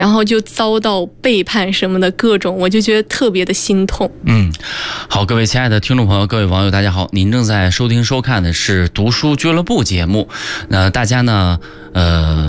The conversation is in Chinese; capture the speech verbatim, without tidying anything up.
然后就遭到背叛什么的各种，我就觉得特别的心痛。 嗯，好，各位亲爱的听众朋友，各位网友，大家好，您正在收听收看的是读书俱乐部节目。那大家呢，呃。